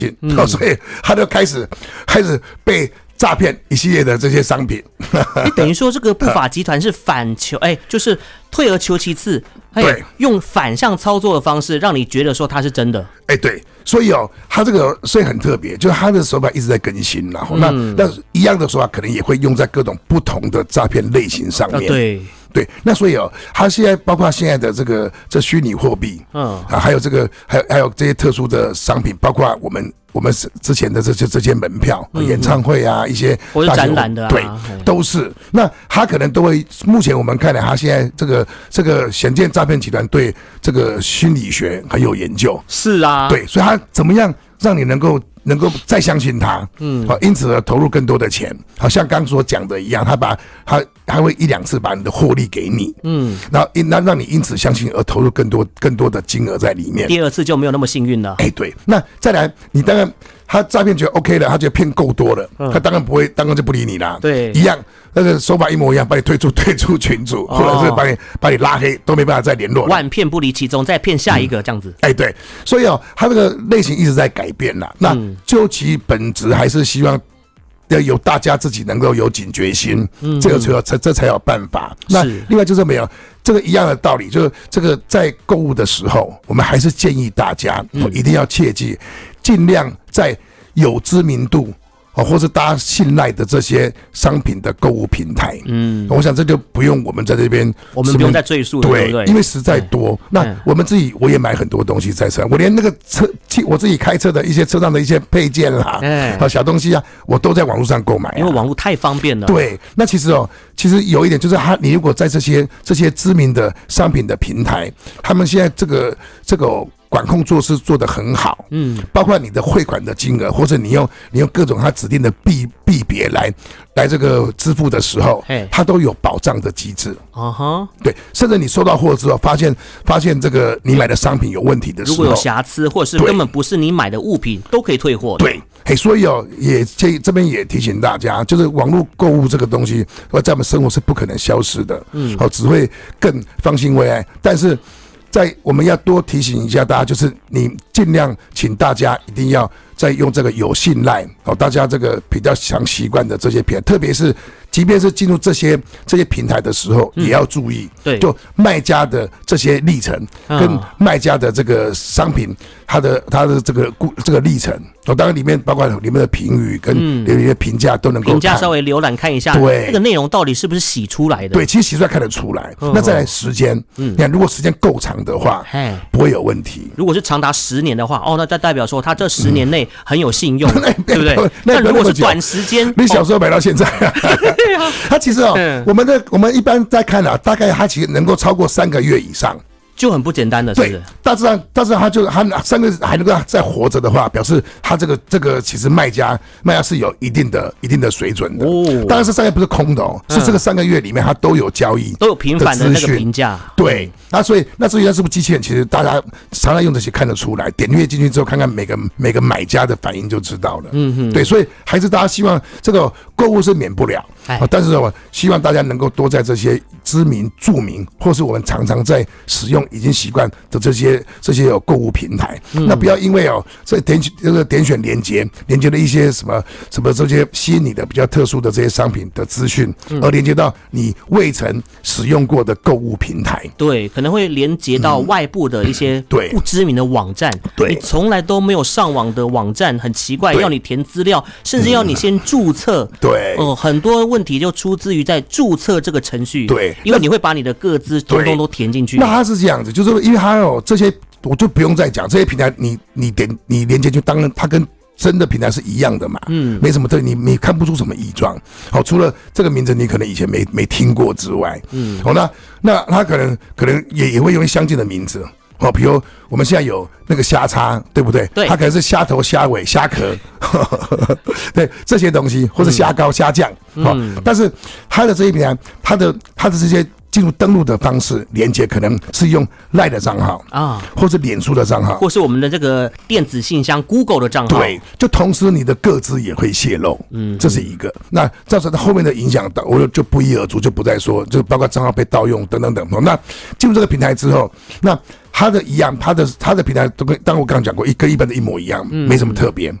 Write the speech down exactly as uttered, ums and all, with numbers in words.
嗯哦、所以他就开始开始被诈骗一系列的这些商品。 你等于说这个不法集团是反求，哎，就是退而求其次， 对， 用反向操作的方式，让你觉得说它是真的。 哎，对，所以哦，他这个所以很特别，就是他的手法一直在更新，然后、嗯、那那一样的手法可能也会用在各种不同的诈骗类型上面。 啊、对。 对，那所以哦，他现在包括现在的这个这虚拟货币，嗯啊，还有这个，还有还有这些特殊的商品，包括我们我们之前的这些这些门票、嗯、演唱会啊，一些或者展览的、啊， 对，都是。那他可能都会，目前我们看来，他现在这个这个显见诈骗集团对这个心理学很有研究。 是啊， 对，所以他怎么样让你能够能够再相信他，嗯，好，因此而投入更多的钱，好像刚所讲的一样，他把他他会一两次把你的获利给你，嗯，然后因那让你因此相信而投入更多更多的金额在里面， 第二次就没有那么幸运了。 哎，对，那再来，你当然他诈骗觉得 OK 了，他觉得骗够多了，嗯、他当然不会，当然就不理你啦， 对， 一样。那个手法一模一样，把你退出退出群组，或者是把你把你拉黑，都没办法再联络了。 万骗不离其宗，再骗下一个、嗯、这样子。 哎，对，所以哦，它这个类型一直在改变啦。那究其本质，还是希望要有大家自己能够有警觉心，嗯、这个才有这这才有办法。那另外就是没有这个一样的道理，就是这个在购物的时候，我们还是建议大家、嗯、一定要切记，尽量在有知名度。哦，或是大家信赖的这些商品的购物平台，嗯，我想这就不用我们在这边， 我们不用再赘述了，对不对？ 因为实在多。那我们自己我也买很多东西在车，我连那个车，我自己开车的一些车上的一些配件啦，哎，小东西啊，我都在网络上购买、啊， 因为网络太方便了。 对，那其实哦，其实有一点就是，他你如果在这些这些知名的商品的平台，他们现在这个这个。管控做事做得很好，嗯，包括你的汇款的金额，或者你用你用各种他指定的币币别来来这个支付的时候，它都有保障的机制，啊哈，对，甚至你收到货之后，发现发现这个你买的商品有问题的时候， 如果有瑕疵，或是根本不是你买的物品，都可以退货的。 对，嘿，所以哦，也这这边也提醒大家，就是网络购物这个东西，在我们生活是不可能消失的，嗯，好，只会更方兴未艾，但是。在我们要多提醒一下大家，就是你尽量请大家一定要再用这个有信赖哦，大家这个比较常习惯的这些平台，特别是即便是进入这些这些平台的时候，嗯、也要注意，对，就卖家的这些历程跟卖家的这个商品，它的它的这个这个历程哦，当然里面包括里面的评语跟里面的评价都能够评价稍微浏览看一下，对，那个内容到底是不是洗出来的？ 对，其实洗出来看得出来。嗯、那再来时间，嗯，你看如果时间够长的话，不会有问题。 如果是长达十年的话，哦，那代代表说他这十年内很有信用，嗯、对不对？那如果是短时间， 你小时候买到现在、啊，对啊，他其实哦，嗯、我们的我们一般在看啊，大概他其实能够超过三个月以上。 就很不简单的，是不是？对， 大致上，大致上他就他三个还能够再活着的话，表示他这个这个其实卖家卖家是有一定的一定的水准的。哦，当然是三个月不是空的哦，嗯、是这个三个月里面他都有交易， 都有频繁的那个评价。 对，那所以那至于他是不是机器人，其实大家常常用这些看得出来，点阅进去之后看看每个每个买家的反应就知道了。嗯哼，对，所以还是大家希望这个购物是免不了，但是我希望大家能够多在这些知名、著名，或是我们常常在使用。已经习惯的这些这些有购物平台，嗯、那不要因为哦，这点这个点选连结，连接的一些什么什么这些吸引你的比较特殊的这些商品的资讯，嗯、而连接到你未曾使用过的购物平台。 对，可能会连接到外部的一些不知名的网站，对，你从来都没有上网的网站，很奇怪，要你填资料，甚至要你先注册。对，哦、呃，很多问题就出自于在注册这个程序。对，因为你会把你的个资通通都填进去。 那它是这样。就是因为它有这些，我就不用再讲这些平台你，你你点你连接就当然它跟真的平台是一样的嘛，嗯，没什么特你你看不出什么异状。好，除了这个名字你可能以前没没听过之外，嗯，好，那那它可能可能也也会用相近的名字。哦，比如我们现在有那个虾叉，对不对？对，它可能是虾头、虾尾、虾壳，对这些东西，或者虾膏、虾酱。好、嗯，但是它的这一平台，它的它的这些进入登录的方式连接，可能是用 LINE 的账号啊，或者脸书的账号， 或是我们的这个电子信箱 Google 的账号。 对，就同时你的个资也会泄露，嗯，这是一个。那造成后面的影响，我就不一而足，就不再说，就包括账号被盗用等等等。那进入这个平台之后，那它的一样，它的它的平台都跟，当我刚刚讲过，一跟一般的一模一样，没什么特别。